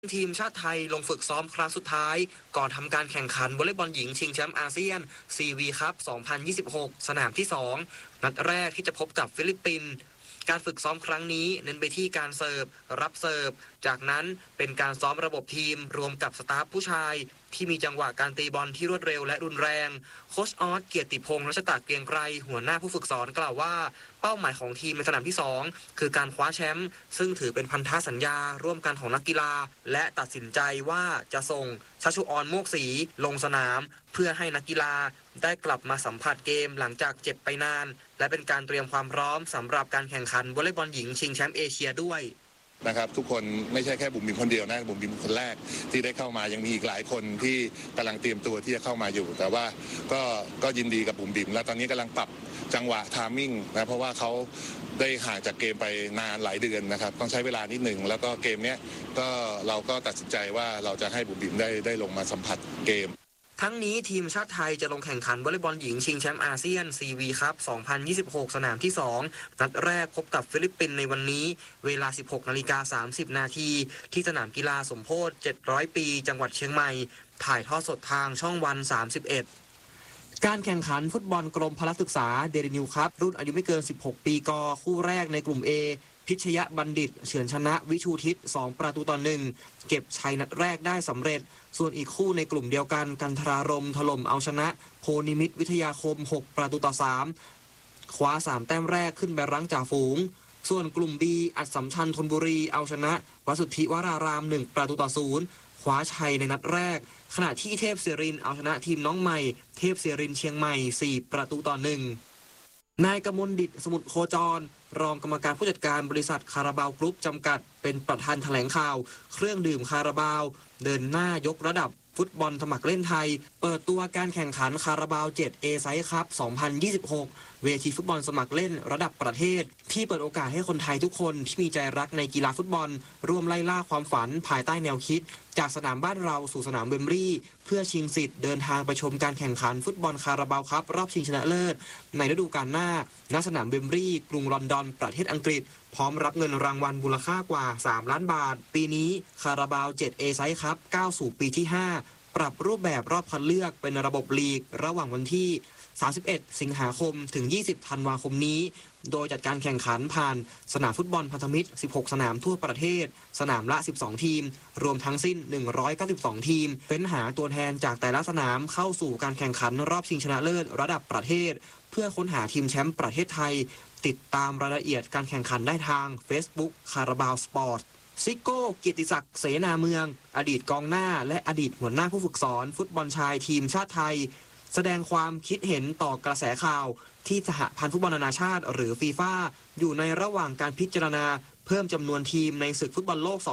ทีมชาติไทยลงฝึกซ้อมครั้งสุดท้ายก่อนทำการแข่งขันวอลเลย์บอลหญิงชิงแชมป์อาเซียน CV คัพ 2026 สนามที่ 2 นัดแรกที่จะพบกับฟิลิปปินส์การฝึกซ้อมครั้งนี้เน้นไปที่การเสิร์ฟรับเสิร์ฟจากนั้นเป็นการซ้อมระบบทีมรวมกับสตาฟผู้ชายที่มีจังหวะการตีบอลที่รวดเร็วและรุนแรงโค้ชออสเกียรติพงษ์รัชตะเกรียงไกรหัวหน้าผู้ฝึกสอนกล่าวว่าเป้าหมายของทีมในสนามที่ 2คือการคว้าแชมป์ซึ่งถือเป็นพันธสัญญาร่วมกันของนักกีฬาและตัดสินใจว่าจะส่งชัชชุออนโมกศรีลงสนามเพื่อให้นักกีฬาได้กลับมาสัมผัสเกมหลังจากเจ็บไปนานและเป็นการเตรียมความพร้อมสำหรับการแข่งขันวอลเลย์บอลหญิงชิงแชมป์เอเชียด้วยนะครับทุกคนไม่ใช่แค่บุ๋มบิมคนเดียวนะบุ๋มบิมคนแรกที่ได้เข้ามายังมีอีกหลายคนที่กำลังเตรียมตัวที่จะเข้ามาอยู่แต่ว่าก็ยินดีกับบุ๋มบิมและตอนนี้กำลังปรับจังหวะทามมิ่งนะเพราะว่าเขาได้ห่างจากเกมไปนานหลายเดือนนะครับต้องใช้เวลานิดหนึ่งแล้วก็เกมนี้ก็เราก็ตัดสินใจว่าเราจะให้บุ๋มบิมได้ลงมาสัมผัสเกมทั้งนี้ทีมชาติไทยจะลงแข่งขันวอลเลย์บอลหญิงชิงแชมป์อาเซียน CV คัพ 2026 สนามที่ 2 นัดแรกพบกับฟิลิปปินส์ในวันนี้เวลา 16:30 นาทีที่สนามกีฬาสมโพธิ700 ปีจังหวัดเชียงใหม่ถ่ายทอดสดทางช่องวัน 31 การแข่งขันฟุตบอลกรมพละศึกษาเดลินิวคัพรุ่นอายุไม่เกิน 16 ปีกคู่แรกในกลุ่ม A พิชยบัณฑิตเฉือนชนะวิชูทิศ2-1เก็บชัยนัดแรกได้สำเร็จส่วนอีกคู่ในกลุ่มเดียวกันกันทรารมถล่มเอาชนะโพนิมิตรวิทยาคม6-3คว้า3แต้มแรกขึ้นไปรั้งจ่าฝูงส่วนกลุ่ม B อัสสัมชัญธนบุรีเอาชนะวสุทธิวราราม1-0คว้าชัยในนัดแรกขณะที่เทพศิรินทร์เอาชนะทีมน้องใหม่เทพศิรินทร์เชียงใหม่4-1นายกมลดิษฐ์สมุทรโคจรรองกรรมการผู้จัดการบริษัทคาราบาวกรุ๊ปจำกัดเป็นประธานแถลงข่าวเครื่องดื่มคาราบาวเดินหน้ายกระดับฟุตบอลสมัครเล่นไทยเปิดตัวการแข่งขันคาราบาว 7 A ไซส์คัพ 2026 เวทีฟุตบอลสมัครเล่นระดับประเทศที่เปิดโอกาสให้คนไทยทุกคนที่มีใจรักในกีฬาฟุตบอลร่วมไล่ล่าความฝันภายใต้แนวคิดจากสนามบ้านเราสู่สนามเวมบลีย์เพื่อชิงสิทธิ์เดินทางไปชมการแข่งขันฟุตบอลคาราบาวคัพรอบชิงชนะเลิศในฤดูกาลหน้าณสนามเวมบลีย์กรุงลอนดอนประเทศอังกฤษพร้อมรับเงินรางวัลมูลค่ากว่า3 ล้านบาทปีนี้คาราบาว 7 A ไซส์คัพก้าวสู่ปีที่ 5 ปรับรูปแบบรอบคัดเลือกเป็นระบบลีกระหว่างวันที่31 สิงหาคมถึง 20 ธันวาคมนี้โดยจัดการแข่งขันผ่านสนามฟุตบอลพันธมิตร 16 สนามทั่วประเทศสนามละ 12 ทีมรวมทั้งสิ้น 192 ทีมเฟ้นหาตัวแทนจากแต่ละสนามเข้าสู่การแข่งขันรอบชิงชนะเลิศระดับประเทศเพื่อค้นหาทีมแชมป์ประเทศไทยติดตามรายละเอียดการแข่งขันได้ทาง Facebook คาราบาวสปอร์ตซิโก้เกียรติศักดิ์เสนาเมืองอดีตกองหน้าและอดีตหัวหน้าผู้ฝึกสอนฟุตบอลชายทีมชาติไทยแสดงความคิดเห็นต่อกระแสข่าวที่สหพันธ์ฟุตบอลนานาชาติหรือฟีฟ่าอยู่ในระหว่างการพิจารณาเพิ่มจำนวนทีมในศึกฟุตบอลโลก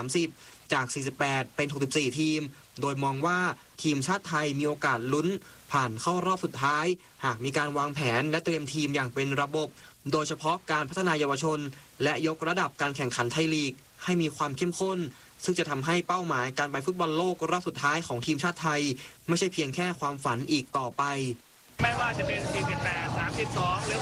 2030 จาก 48 เป็น 64 ทีมโดยมองว่าทีมชาติไทยมีโอกาสลุ้นผ่านเข้ารอบสุดท้ายหากมีการวางแผนและเตรียมทีมอย่างเป็นระบบโดยเฉพาะการพัฒนาเยาวชนและยกระดับการแข่งขันไทยลีกให้มีความเข้มข้นซึ่งจะทำให้เป้าหมายการไปฟุตบอลโลกรอบสุดท้ายของทีมชาติไทยไม่ใช่เพียงแค่ความฝันอีกต่อไปไม่ว่าจะเป็น48 32หรือ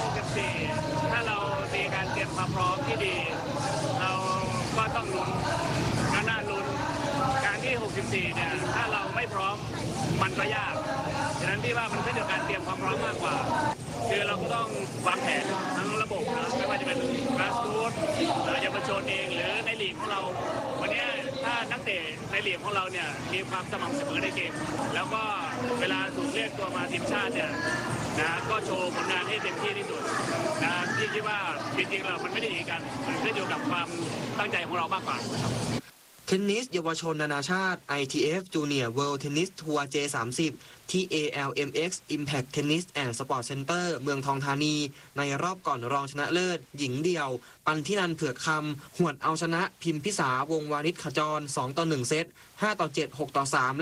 64ถ้าเรามีการเตรียมความพร้อมที่ดีเราก็ต้องลุ้นก็น่าลุ้นการที่64เนี่ยถ้าเราไม่พร้อมมันก็ยากฉะนั้นที่ว่ามันขึ้นอยู่กับการเตรียมความพร้อมมากกว่าคือเราก็ต้องวางแผนทั้งระบบนะไม่ว่าจะเป็นกราสรูทเยาวชนเองหรือในลีกของเราวันนี้ถ้านักเตะในลีกของเราเนี่ยมีความสม่ำเสมอในเกมแล้วก็เวลาถูกเรียกตัวมาทีมชาติเนี่ยนะก็โชว์ผลงานให้เต็มที่ที่สุดนะที่คิดว่าจริงๆเรามันไม่ได้หนีกันมันขึ้นอยู่กับความตั้งใจของเรามากกว่าเทนนิสเยาวชนนานาชาติ ITF Junior World Tennis Tour J30 ที่ ALMX Impact Tennis and Sport Center เมืองทองธานีในรอบก่อนรองชนะเลิศหญิงเดี่ยวปันธินันท์เผือกคำหวดเอาชนะพิมพิสาวงวานิชขจร2-1 เซต5-7 6-3 และ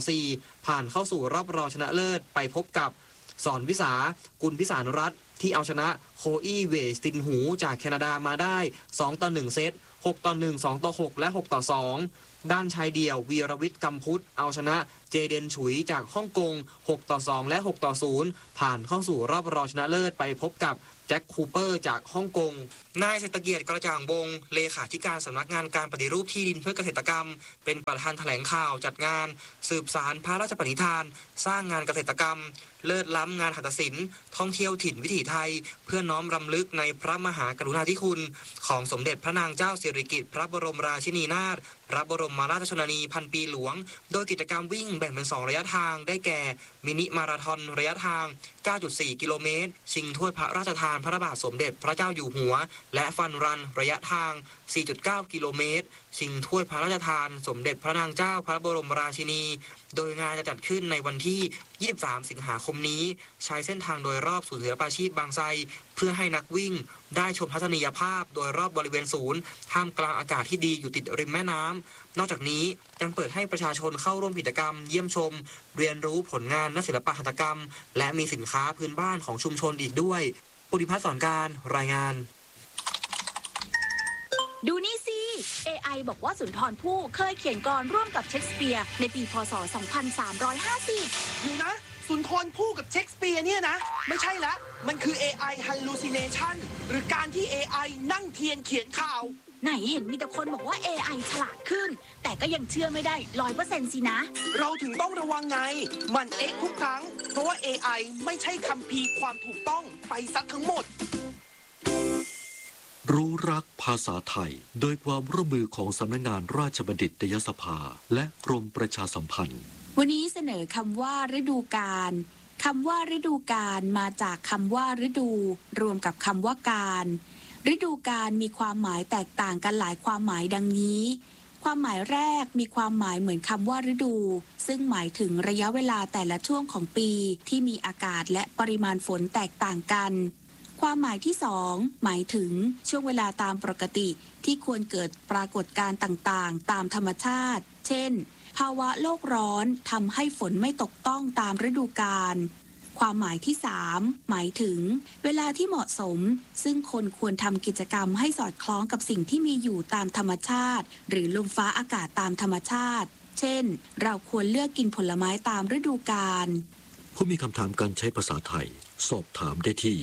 6-4 ผ่านเข้าสู่รอบรองชนะเลิศไปพบกับสอนวิสากุลพิสารรัตน์ที่เอาชนะโคอี้เวสตินหูจากแคนาดามาได้2-1 เซต6-1 2-6 และ 6-2 ด้านชายเดี่ยววีรวิทย์กำพุทธเอาชนะเจเดนฉุยจากฮ่องกง6-2 และ 6-0 ผ่านเข้าสู่รอบรองชนะเลิศไปพบกับแจ็คคูเปอร์จากฮ่องกงนายเศรษฐเกียรติกระจ่างวงศ์เลขาธิการสำนักงานการปฏิรูปที่ดินเพื่อเกษตรกรรมเป็นประธานแถลงข่าวจัดงานสืบสารพระราชปณิธานสร้างงานเกษตรกรรมเลิศล้ำงานหัตถศิลป์ท่องเที่ยวถิ่นวิถีไทยเพื่อน้อมรำลึกในพระมหากรุณาธิคุณของสมเด็จพระนางเจ้าสิริกิติ์พระบรมราชินีนาถพระบรมราชชนนีพันปีหลวงโดยกิจกรรมวิ่งแบ่งเป็น2ระยะทางได้แก่มินิมาราธอนระยะทาง 9.4 กิโลเมตรชิงถ้วยพระราชทานพระบาทสมเด็จพระเจ้าอยู่หัวและฟันรันระยะทาง 4.9 กิโลเมตรชิงถ้วยพระราชทานสมเด็จพระนางเจ้าพระบรมราชินีโดยงานจะจัดขึ้นในวันที่ 23 สิงหาคมนี้ใช้เส้นทางโดยรอบศูนย์ศิลปาชีพบางไทรเพื่อให้นักวิ่งได้ชมทัศนียภาพโดยรอบบริเวณศูนย์ท่ามกลางอากาศที่ดีอยู่ติดริมแม่น้ำนอกจากนี้ยังเปิดให้ประชาชนเข้าร่วมกิจกรรมเยี่ยมชมเรียนรู้ผลงานและศิลปหัตถกรรมและมีสินค้าพื้นบ้านของชุมชนอีกด้วยปุริพัฒน์สอนการรายงานดูนี่สิ AI บอกว่าสุนทรภู่เคยเขียนกลอนร่วมกับเชคสเปียร์ในปีพ.ศ. 2350 อยู่นะสุนทรภู่กับเชคสเปียร์เนี่ยนะ ไม่ใช่ละมันคือ AI hallucination หรือการที่ AI นั่งเทียนเขียนข่าวไหนเห็นมีแต่คนบอกว่า AI ฉลาดขึ้นแต่ก็ยังเชื่อไม่ได้ 100% สินะเราถึงต้องระวังไงมันทุกครั้งเพราะว่า AI ไม่ใช่คัมภีร์ความถูกต้องไปซะทั้งหมดรู้รักภาษาไทยโดยความร่วมมือของสำนักงานราชบัณฑิตยสภาและกรมประชาสัมพันธ์วันนี้เสนอคำว่าฤดูกาลคำว่าฤดูกาลมาจากคำว่าฤดูรวมกับคำว่าการฤดูกาลมีความหมายแตกต่างกันหลายความหมายดังนี้ความหมายแรกมีความหมายเหมือนคำว่าฤดูซึ่งหมายถึงระยะเวลาแต่ละช่วงของปีที่มีอากาศและปริมาณฝนแตกต่างกันความหมายที่สองหมายถึงช่วงเวลาตามปกติที่ควรเกิดปรากฏการณ์ต่างๆตามธรรมชาติเช่นภาวะโลกร้อนทำให้ฝนไม่ตกต้องตามฤดูกาลความหมายที่3หมายถึงเวลาที่เหมาะสมซึ่งคนควรทำกิจกรรมให้สอดคล้องกับสิ่งที่มีอยู่ตามธรรมชาติหรือลมฟ้าอากาศตามธรรมชาติเช่นเราควรเลือกกินผลไม้ตามฤดูกาลผู้มีคำถามการใช้ภาษาไทยสอบถามได้ที่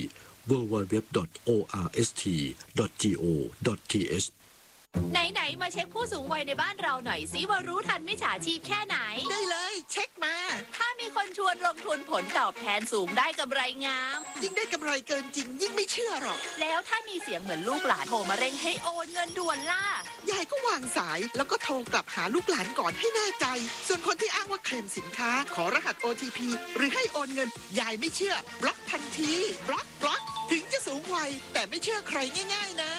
www.orst.go.th ไหนๆมาเช็คผู้สูงวัยในบ้านเราหน่อยสิว่ารู้ทันมิจฉาชีพแค่ไหนได้เลยเช็คมาถ้ามีคนชวนลงทุนผลตอบแทนสูงได้กำไรงามยิ่งได้กำไรเกินจริงยิ่งไม่เชื่อหรอกแล้วถ้ามีเสียงเหมือนลูกหลานโทรมาเร่งให้โอนเงินด่วนล่ะยายก็วางสายแล้วก็โทรกลับหาลูกหลานก่อนให้แน่ใจส่วนคนที่อ้างว่าเคลมสินค้าขอรหัส OTP หรือให้โอนเงินยายไม่เชื่อบล็อกทันทีบล็อกถึงจะสูงวัยแต่ไม่เชื่อใครง่ายๆนะ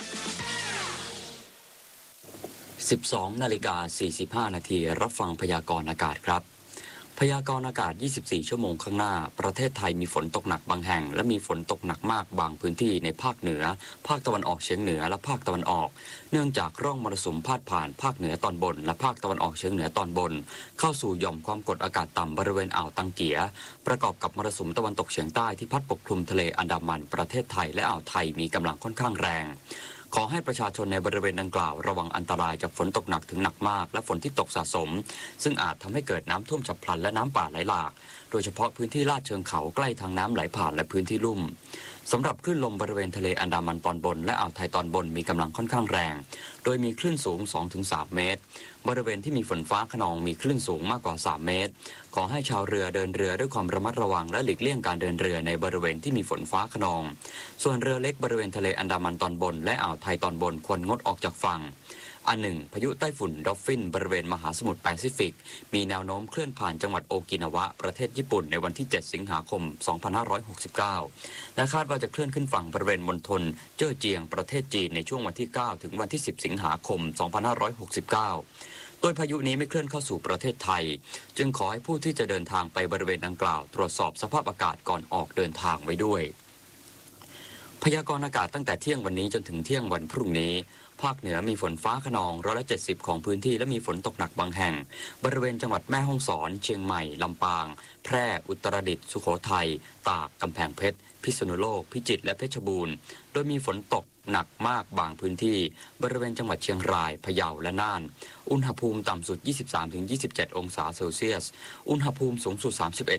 12:45 นาทีรับฟังพยากรณ์อากาศครับพยากรณ์อากาศ24ชั่วโมงข้างหน้าประเทศไทยมีฝนตกหนักบางแห่งและมีฝนตกหนักมากบางพื้นที่ในภาคเหนือภาคตะวันออกเฉียงเหนือและภาคตะวันออกเนื่องจากร่องมรสุมพาดผ่านภาคเหนือตอนบนและภาคตะวันออกเฉียงเหนือตอนบนเข้าสู่หย่อมความกดอากาศต่ำบริเวณอ่าวตังเกียประกอบกับมรสุมตะวันตกเฉียงใต้ที่พัดปกคลุมทะเลอันดามันประเทศไทยและอ่าวไทยมีกำลังค่อนข้างแรงขอให้ประชาชนในบริเวณดังกล่าวระวังอันตรายจากฝนตกหนักถึงหนักมากและฝนที่ตกสะสมซึ่งอาจทำให้เกิดน้ำท่วมฉับพลันและน้ำป่าไหลหลากโดยเฉพาะพื้นที่ลาดเชิงเขาใกล้ทางน้ำไหลผ่านและพื้นที่ลุ่มสำหรับคลื่นลมบริเวณทะเลอันดามันตอนบนและอ่าวไทยตอนบนมีกำลังค่อนข้างแรงโดยมีคลื่นสูง 2-3 เมตรบริเวณที่มีฝนฟ้าคะนองมีคลื่นสูงมากกว่า3 เมตรขอให้ชาวเรือเดินเรือด้วยความระมัดระวังและหลีกเลี่ยงการเดินเรือในบริเวณที่มีฝนฟ้าคะนองส่วนเรือเล็กบริเวณทะเลอันดามันตอนบนและอ่าวไทยตอนบนควรงดออกจากฝั่งอันหนึ่งพายุไต้ฝุ่นดอฟฟินบริเวณมหาสมุทรแปซิฟิกมีแนวโน้มเคลื่อนผ่านจังหวัดโอกินาวะประเทศญี่ปุ่นในวันที่ 7 สิงหาคม 2569 และคาดว่าจะเคลื่อนขึ้นฝั่งบริเวณมณฑลเจ้อเจียงประเทศจีนในช่วงวันที่ 9 ถึงวันที่ 10 สิงหาคม 2569 โดยพายุนี้ไม่เคลื่อนเข้าสู่ประเทศไทยจึงขอให้ผู้ที่จะเดินทางไปบริเวณดังกล่าวตรวจสอบสภาพอากาศก่อนออกเดินทางไว้ด้วยพยากรณ์อากาศตั้งแต่เที่ยงวันนี้จนถึงเที่ยงวันพรุ่งนี้ภาคเหนือมีฝนฟ้าคะนอง170ของพื้นที่และมีฝนตกหนักบางแห่งบริเวณจังหวัดแม่ฮ่องสอนเชียงใหม่ลำปางแพร่อุตรดิตถ์สุโขทัยตากกำแพงเพชรพิษณุโลกพิจิตรและเพชรบูรณ์โดยมีฝนตกหนักมากบางพื้นที่บริเวณจังหวัดเชียงรายพะเยาและน่านอุณหภูมิต่ำสุด 23-27 องศาเซลเซียสอุณหภูมิสูงสุด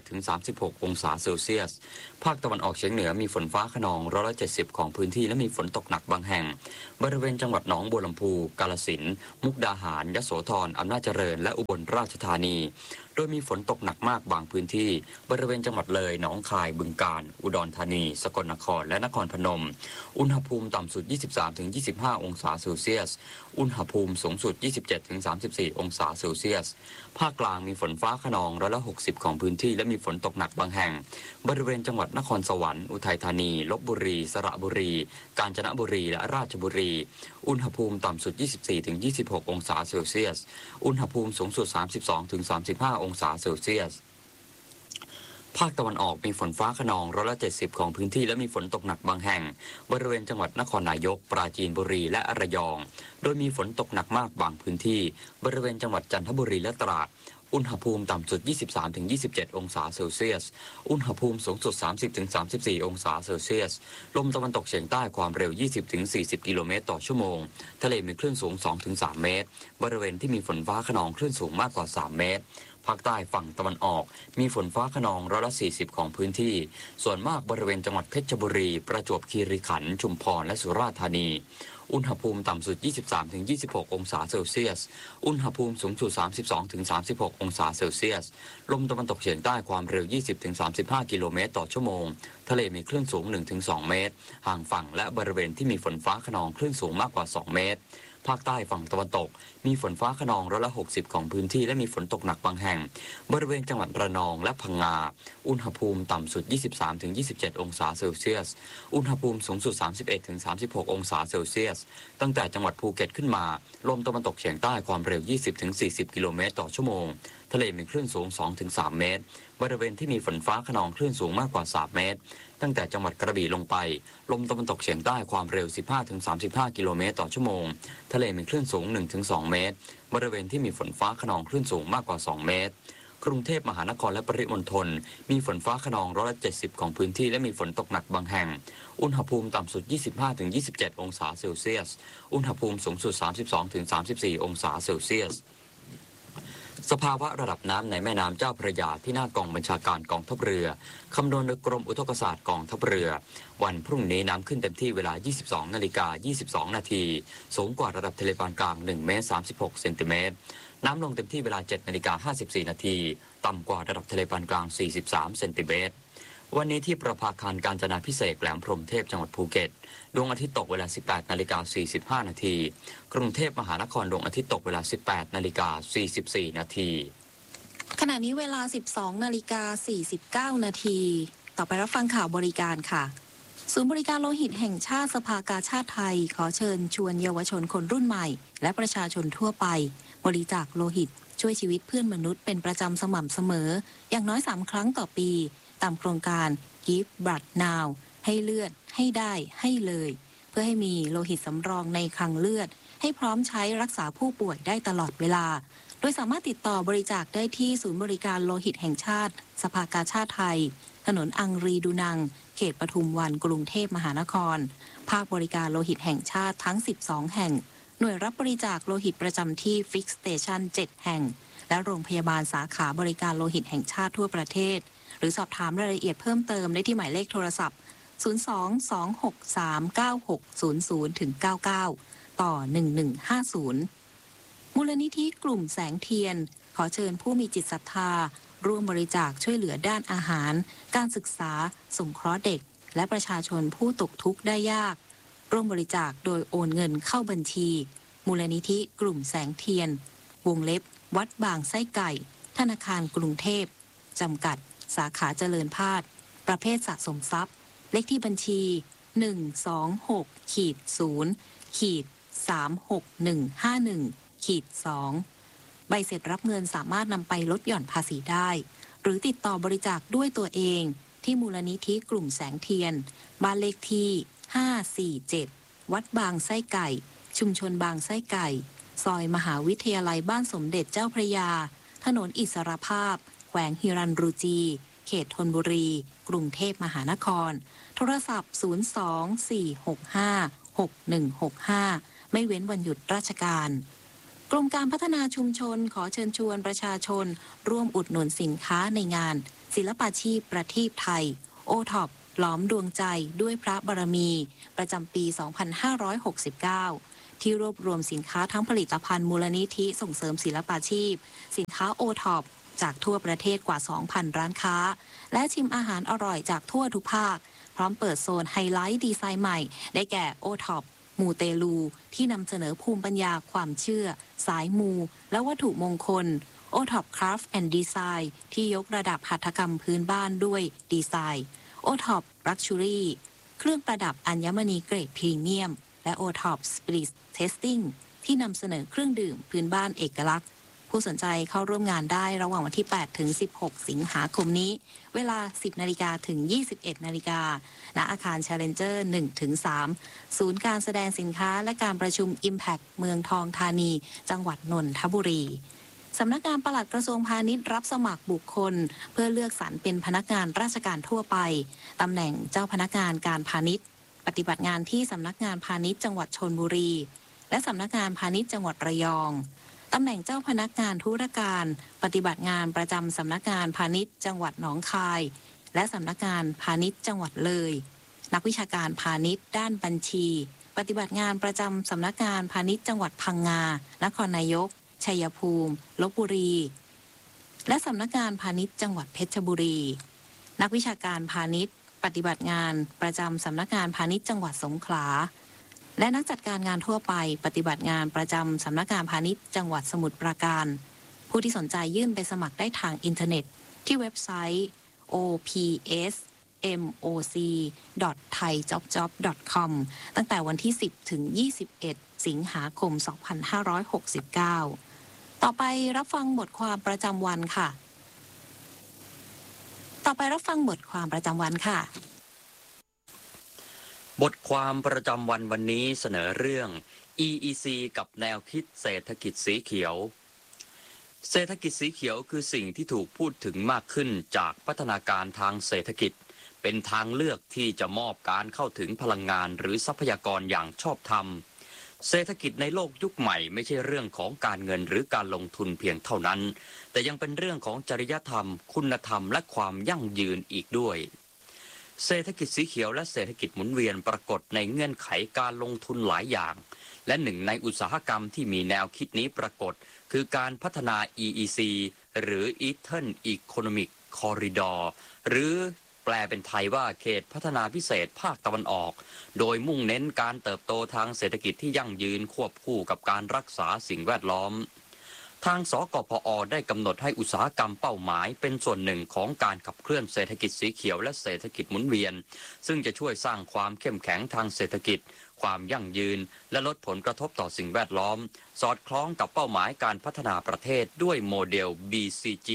31-36 องศาเซลเซียสภาคตะวันออกเฉียงเหนือมีฝนฟ้าคะนอง170ของพื้นที่และมีฝนตกหนักบางแห่งบริเวณจังหวัดหนองบัวลำพูกาฬสินธุ์มุกดาหารยโสธรอำนาจเจริญและอุบลราชธานีโดยมีฝนตกหนักมากบางพื้นที่บริเวณจังหวัดเลยหนองคายบึงกาฬอุดรธานีสกลนครและนครพนมอุณหภูมิต่ำสุด 23-25 องศาเซลเซียสอุณหภูมิสูงสุด 27-34 องศาเซลเซียสภาคกลางมีฝนฟ้าคะนอง160ของพื้นที่และมีฝนตกหนักบางแห่งบริเวณจังหวัดนครสวรรค์อุทัยธานีลพบุรีสระบุรีกาญจนบุรีและราชบุรีอุณหภูมิต่ำสุด 24-26 องศาเซลเซียสอุณหภูมิสูงสุด 32-35 องศาเซลเซียสภาคตะวันออกมีฝนฟ้าคะนอง170ของพื้นที่และมีฝนตกหนักบางแห่งบริเวณจังหวัดนครนายกปราจีนบุรีและระยองโดยมีฝนตกหนักมากบางพื้นที่บริเวณจังหวัดจันทบุรีและตราดอุณหภูมิต่ำสุด 23-27 องศาเซลเซียสอุณหภูมิสูงสุด 30-34 องศาเซลเซียสลมตะวันตกเฉียงใต้ความเร็ว 20-40 กิโลเมตรต่อชั่วโมงทะเลมีคลื่นสูง 2-3 เมตรบริเวณที่มีฝนฟ้าคะนองคลื่นสูงมากกว่า 3 เมตรภาคใต้ฝั่งตะวันออกมีฝนฟ้าคะนอง140ของพื้นที่ส่วนมากบริเวณจังหวัดเพชรบุรีประจวบคีรีขันธ์ชุมพรและสุราษฎร์ธานีอุณหภูมิต่ำสุด 23-26 องศาเซลเซียสอุณหภูมิสูงสุด 32-36 องศาเซลเซียสลมตะวันตกเฉียงใต้ความเร็ว 20-35 กิโลเมตรต่อชั่วโมงทะเลมีคลื่นสูง 1-2 เมตรห่างฝั่งและบริเวณที่มีฝนฟ้าคะนองคลื่นสูงมากกว่า 2 เมตรภาคใต้ฝั่งตะวันตกมีฝนฟ้าคะนอง160ของพื้นที่และมีฝนตกหนักบางแห่งบริเวณจังหวัดระนองและพังงาอุณหภูมิต่ำสุด 23-27 องศาเซลเซียสอุณหภูมิสูงสุด 31-36 องศาเซลเซียสตั้งแต่จังหวัดภูเก็ตขึ้นมาลมตะวันตกเฉียงใต้ความเร็ว 20-40 กิโลเมตรต่อชั่วโมงทะเลมีคลื่นสูง 2-3 เมตรบริเวณที่มีฝนฟ้าคะนองคลื่นสูงมากกว่า 3 เมตรตั้งแต่จังหวัดกระบี่ลงไปลมตะวันตกเฉียงใต้ความเร็ว 15-35 กิโลเมตรต่อชั่วโมงทะเลมีคลื่นสูง 1-2 เมตรบริเวณที่มีฝนฟ้าคะนองคลื่นสูงมากกว่า 2 เมตรกรุงเทพมหานครและปริมณฑลมีฝนฟ้าคะนอง170ของพื้นที่และมีฝนตกหนักบางแห่งอุณหภูมิต่ำสุด 25-27 องศาเซลเซียสอุณหภูมิสูงสุด 32-34 องศาเซลเซียสสภาวะระดับน้ำในแม่น้ำเจ้าพระยาที่หน้ากองบัญชาการกองทัพเรือคำนวณโดยกรมอุทกศาสตร์กองทัพเรือวันพรุ่งนี้น้ำขึ้นเต็มที่เวลา 22:22 นาทีสูงกว่าระดับทะเลปานกลาง1 เมตร 36 เซนติเมตรน้ำลงเต็มที่เวลา 7:54 นาทีต่ำกว่าระดับทะเลปานกลาง 43 เซนติเมตรวันนี้ที่ประภาคารกาญจนาภิเษกแหลมพรหมเทพจังหวัดภูเก็ตดวงอาทิตย์ตกเวลา 18:45 นาทีกรุงเทพมหานครดวงอาทิตย์ตกเวลา 18:44 นาทีขณะนี้เวลา 12:49 นาทีต่อไปรับฟังข่าวบริการค่ะศูนย์บริการโลหิตแห่งชาติสภากาชาติไทยขอเชิญชวนเยาวชนคนรุ่นใหม่และประชาชนทั่วไปบริจาคโลหิตช่วยชีวิตเพื่อนมนุษย์เป็นประจำสม่ำเสมออย่างน้อย3 ครั้งต่อปีตามโครงการ Give Blood Now ให้เลือดให้ได้ให้เลยเพื่อให้มีโลหิตสำรองในคลังเลือดให้พร้อมใช้รักษาผู้ป่วยได้ตลอดเวลาโดยสามารถติดต่อบริจาคได้ที่ศูนย์บริการโลหิตแห่งชาติสภากาชาติไทยถนนอังรีดูนังเขตปทุมวันกรุงเทพมหานครภาคบริการโลหิตแห่งชาติทั้ง12แห่งหน่วยรับบริจาคโลหิตประจำที่ Fix Station 7 แห่งและโรงพยาบาลสาขาบริการโลหิตแห่งชาติทั่วประเทศหรือสอบถามรายละเอียดเพิ่มเติมได้ที่หมายเลขโทรศัพท์ 02-263-9600-99 ต่อ 1150 มูลนิธิกลุ่มแสงเทียนขอเชิญผู้มีจิตศรัทธาร่วมบริจาคช่วยเหลือด้านอาหารการศึกษาสงเคราะห์เด็กและประชาชนผู้ตกทุกข์ได้ยากร่วมบริจาคโดยโอนเงินเข้าบัญชีมูลนิธิกลุ่มแสงเทียนวงเล็บวัดบางไส้ไก่ธนาคารกรุงเทพจำกัดสาขาเจริญพาดประเภทสะสมทรัพย์เลขที่บัญชี 126-0-36151-2 ใบเสร็จรับเงินสามารถนำไปลดหย่อนภาษีได้หรือติดต่อบริจาคด้วยตัวเองที่มูลนิธิกลุ่มแสงเทียนบ้านเลขที่ 547 วัดบางไส้ไก่ชุมชนบางไส้ไก่ซอยมหาวิทยาลัยบ้านสมเด็จเจ้าพระยาถนนอิสรภาพแขวงฮิรัญรูจีเขตธนบุรีกรุงเทพมหานครโทรศัพท์02-465-6165ไม่เว้นวันหยุดราชการกรมการพัฒนาชุมชนขอเชิญชวนประชาชนร่วมอุดหนุนสินค้าในงานศิลปาชีพประทีปไทยโอท็อปหลอมดวงใจด้วยพระบารมีประจำปี 2569 ที่รวบรวมสินค้าทั้งผลิตภัณฑ์มูลนิธิส่งเสริมศิลปาชีพสินค้าโอท็อปจากทั่วประเทศกว่า 2,000 ร้านค้าและชิมอาหารอร่อยจากทั่วทุกภาคพร้อมเปิดโซนไฮไลท์ดีไซน์ใหม่ได้แก่โอท็อปมูเตลูที่นำเสนอภูมิปัญญาความเชื่อสายมูและวัตถุมงคลโอท็อปคราฟต์แอนด์ดีไซน์ที่ยกระดับหัตถกรรมพื้นบ้านด้วยดีไซน์โอท็อปลักชูรี่เครื่องประดับอัญมณีเกรดพรีเมียมและโอท็อปสปิริตเทสติ้งที่นำเสนอเครื่องดื่มพื้นบ้านเอกลักษณ์ผู้สนใจเข้าร่วมงานได้ระหว่างวันที่ 8 ถึง 16 สิงหาคมนี้เวลา 10 นาฬิกาถึง 21 นาฬิกาณอาคาร Challenger 1 ถึง 3 ศูนย์การแสดงสินค้าและการประชุม Impact เมืองทองธานีจังหวัดนนทบุรีสำนักงานปลัดกระทรวงพาณิชย์รับสมัครบุคคลเพื่อเลือกสรรเป็นพนักงานราชการทั่วไปตำแหน่งเจ้าพนักงานการพาณิชย์ปฏิบัติงานที่สำนักงานพาณิชย์จังหวัดชลบุรีและสำนักงานพาณิชย์จังหวัดระยองตำแหน่งเจ้าพนักงานธุรการปฏิบัติงานประจำสำนักงานพาณิชย์จังหวัดหนองคายและสำนักงานพาณิชย์จังหวัดเลยนักวิชาการพาณิชย์ด้านบัญชีปฏิบัติงานประจำสำนักงานพาณิชย์จังหวัดพังงานครนายกชัยภูมิลพบุรีและสำนักงานพาณิชย์จังหวัดเพชรบุรีนักวิชาการพาณิชย์ปฏิบัติงานประจำสำนักงานพาณิชย์จังหวัดสงขลาและนักจัดการงานทั่วไปปฏิบัติงานประจำสำนักงานพาณิชย์จังหวัดสมุทรปราการผู้ที่สนใจยื่นไปสมัครได้ทางอินเทอร์เน็ตที่เว็บไซต์ ops.moc.thaijobjob.com ตั้งแต่วันที่ 10 ถึง 21 สิงหาคม 2569 ต่อไปรับฟังบทความประจำวันค่ะบทความประจำวันวันนี้เสนอเรื่อง EEC กับแนวคิดเศรษฐกิจสีเขียวเศรษฐกิจสีเขียวคือสิ่งที่ถูกพูดถึงมากขึ้นจากพัฒนาการทางเศรษฐกิจเป็นทางเลือกที่จะมอบการเข้าถึงพลังงานหรือทรัพยากรอย่างชอบธรรมเศรษฐกิจในโลกยุคใหม่ไม่ใช่เรื่องของการเงินหรือการลงทุนเพียงเท่านั้นแต่ยังเป็นเรื่องของจริยธรรมคุณธรรมและความยั่งยืนอีกด้วยเศรษฐกิจสีเขียวและเศรษฐกิจหมุนเวียนปรากฏในเงื่อนไขการลงทุนหลายอย่างและหนึ่งในอุตสาหกรรมที่มีแนวคิดนี้ปรากฏคือการพัฒนา EEC หรือ Eastern Economic Corridor หรือแปลเป็นไทยว่าเขตพัฒนาพิเศษภาคตะวันออกโดยมุ่งเน้นการเติบโตทางเศรษฐกิจที่ยั่งยืนควบคู่กับการรักษาสิ่งแวดล้อมทางสกพอ.ได้กำหนดให้อุตสาหกรรมเป้าหมายเป็นส่วนหนึ่งของการขับเคลื่อนเศรษฐกิจสีเขียวและเศรษฐกิจหมุนเวียนซึ่งจะช่วยสร้างความเข้มแข็งทางเศรษฐกิจความยั่งยืนและลดผลกระทบต่อสิ่งแวดล้อมสอดคล้องกับเป้าหมายการพัฒนาประเทศด้วยโมเดล BCG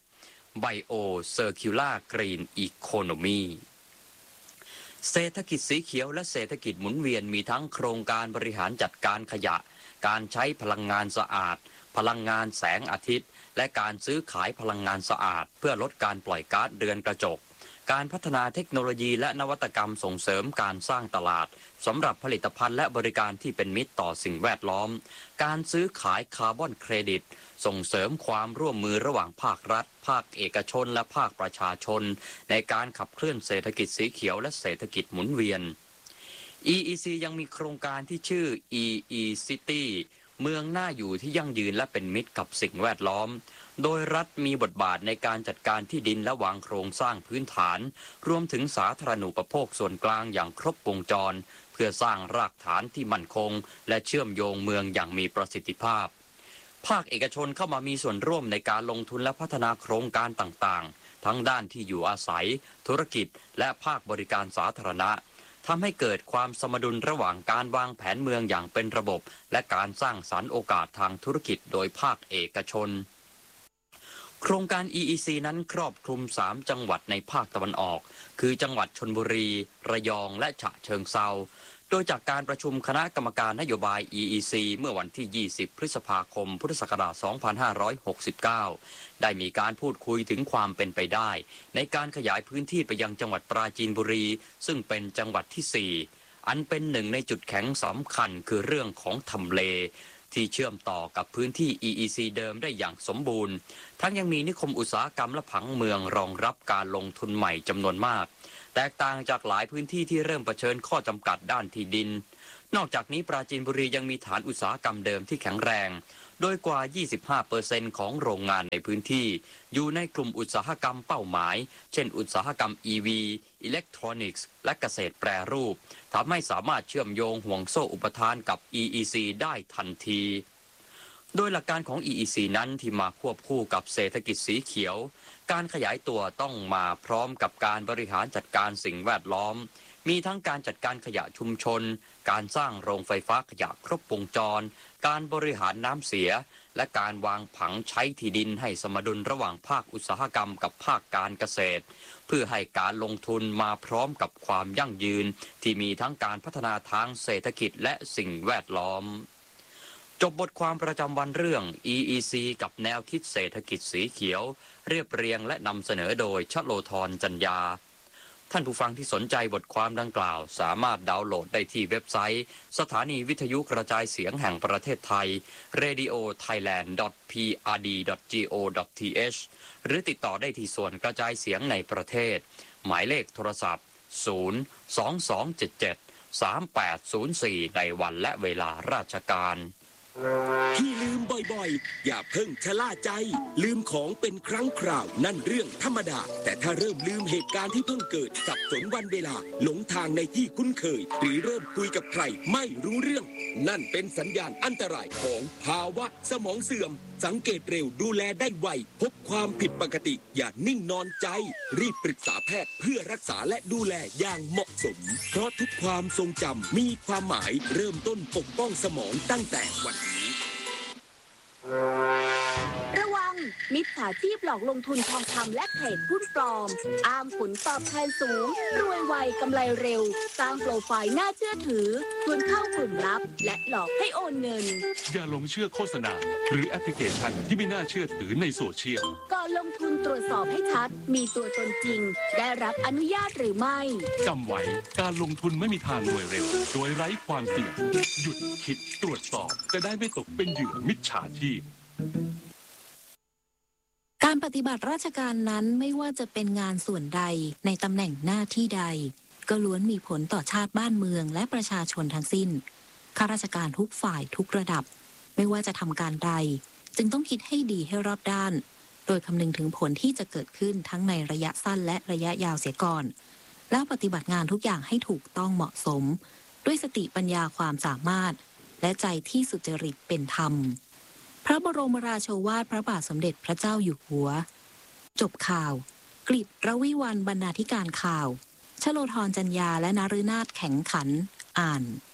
Bio Circular Green Economy เศรษฐกิจสีเขียวและเศรษฐกิจหมุนเวียนมีทั้งโครงการบริหารจัดการขยะการใช้พลังงานสะอาดพลังงานแสงอาทิตย์และการซื้อขายพลังงานสะอาดเพื่อลดการปล่อยก๊าซเรือนกระจกการพัฒนาเทคโนโลยีและนวัตกรรมส่งเสริมการสร้างตลาดสำหรับผลิตภัณฑ์และบริการที่เป็นมิตรต่อสิ่งแวดล้อมการซื้อขายคาร์บอนเครดิตส่งเสริมความร่วมมือระหว่างภาครัฐภาคเอกชนและภาคประชาชนในการขับเคลื่อนเศรษฐกิจสีเขียวและเศรษฐกิจหมุนเวียน EEC ยังมีโครงการที่ชื่อ EE City เมืองน่าอยู่ที่ยั่งยืนและเป็นมิตรกับสิ่งแวดล้อมโดยรัฐมีบทบาทในการจัดการที่ดินและวางโครงสร้างพื้นฐานรวมถึงสาธารณูปโภคส่วนกลางอย่างครบวงจรเพื่อสร้างรากฐานที่มั่นคงและเชื่อมโยงเมืองอย่างมีประสิทธิภาพภาคเอกชนเข้ามามีส่วนร่วมในการลงทุนและพัฒนาโครงการต่างๆทั้งด้านที่อยู่อาศัยธุรกิจและภาคบริการสาธารณะทำให้เกิดความสมดุลระหว่างการวางแผนเมืองอย่างเป็นระบบและการสร้างสรรค์โอกาสทางธุรกิจโดยภาคเอกชนโครงการ EEC นั้นครอบคลุม3จังหวัดในภาคตะวันออกคือจังหวัดชลบุรีระยองและฉะเชิงเทราโดยจากการประชุมคณะกรรมการนโยบาย EEC เมื่อวันที่ 20 พฤษภาคม พุทธศักราช 2569 ได้มีการพูดคุยถึงความเป็นไปได้ในการขยายพื้นที่ไปยังจังหวัดปราจีนบุรีซึ่งเป็นจังหวัดที่ 4 อันเป็นหนึ่งในจุดแข็งสำคัญคือเรื่องของทำเลที่เชื่อมต่อกับพื้นที่ EEC เดิมได้อย่างสมบูรณ์ทั้งยังมีนิคมอุตสาหกรรมและผังเมืองรองรับการลงทุนใหม่จำนวนมากแตกต่างจากหลายพื้นที่ที่เริ่มเผชิญข้อจำกัดด้านที่ดินนอกจากนี้ปราจีนบุรียังมีฐานอุตสาหกรรมเดิมที่แข็งแรงโดยกว่า 25% ของโรงงานในพื้นที่อยู่ในกลุ่มอุตสาหกรรมเป้าหมายเช่นอุตสาหกรรม EV อิเล็กทรอนิกส์และเกษตรแปรรูปทำให้สามารถเชื่อมโยงห่วงโซ่อุปทานกับ EEC ได้ทันทีโดยหลักการของ EEC นั้นที่มาควบคู่กับเศรษฐกิจสีเขียวการขยายตัวต้องมาพร้อมกับการบริหารจัดการสิ่งแวดล้อมมีทั้งการจัดการขยะชุมชนการสร้างโรงไฟฟ้าขยะครบวงจรการบริหารน้ำเสียและการวางผังใช้ที่ดินให้สมดุลระหว่างภาคอุตสาหกรรมกับภาคการเกษตรเพื่อให้การลงทุนมาพร้อมกับความยั่งยืนที่มีทั้งการพัฒนาทางเศรษฐกิจและสิ่งแวดล้อมจบบทความประจำวันเรื่อง EEC กับแนวคิดเศรษฐกิจสีเขียวเรียบเรียงและนำเสนอโดยชโลธรจันยาท่านผู้ฟังที่สนใจบทความดังกล่าวสามารถดาวน์โหลดได้ที่เว็บไซต์สถานีวิทยุกระจายเสียงแห่งประเทศไทย radiothailand.prd.go.th หรือติดต่อได้ที่ส่วนกระจายเสียงในประเทศหมายเลขโทรศัพท์ 022773804 ในวันและเวลาราชการที่ลืมบ่อยๆอย่าเพิ่งชะล่าใจลืมของเป็นครั้งคราวนั่นเรื่องธรรมดาแต่ถ้าเริ่มลืมเหตุการณ์ที่เพิ่งเกิดสับสนวันเวลาหลงทางในที่คุ้นเคยหรือเริ่มคุยกับใครไม่รู้เรื่องนั่นเป็นสัญญาณอันตรายของภาวะสมองเสื่อมสังเกตเร็วดูแลได้ไวพบความผิดปกติอย่านิ่งนอนใจรีบปรึกษาแพทย์เพื่อรักษาและดูแลอย่างเหมาะสมเพราะทุกความทรงจำมีความหมายเริ่มต้นปกป้องสมองตั้งแต่วันนี้ระวังมิจฉาชีพหลอกลงทุนทองคำและเทรดหุ้นปลอมอ้างผลตอบแทนสูงรวยไวกำไรเร็วสร้างโปรไฟล์น่าเชื่อถือชวนเข้ากลุ่มลับและหลอกให้โอนเงินอย่าหลงเชื่อโฆษณาหรือแอปพลิเคชันที่ไม่น่าเชื่อถือในโซเชียลก่อนลงทุนตรวจสอบให้ชัดมีตัวตนจริงได้รับอนุญาตหรือไม่จำไว้การลงทุนไม่มีทางรวยเร็วโดยไร้ความเสี่ยงหยุดคิดตรวจสอบจะได้ไม่ตกเป็นเหยื่อมิจฉาชีพการปฏิบัติราชการนั้นไม่ว่าจะเป็นงานส่วนใดในตำแหน่งหน้าที่ใดก็ล้วนมีผลต่อชาติบ้านเมืองและประชาชนทั้งสิ้นข้าราชการทุกฝ่ายทุกระดับไม่ว่าจะทำการใดจึงต้องคิดให้ดีให้รอบด้านโดยคำนึงถึงผลที่จะเกิดขึ้นทั้งในระยะสั้นและระยะยาวเสียก่อนแล้วปฏิบัติงานทุกอย่างให้ถูกต้องเหมาะสมด้วยสติปัญญาความสามารถและใจที่สุจริตเป็นธรรมพระบรมราโชวาทพระบาทสมเด็จพระเจ้าอยู่หัวจบข่าวกฤษรวิวรรณบรรณาธิการข่าวชโลธรจันยาและนฤนาถแข็งขันอ่าน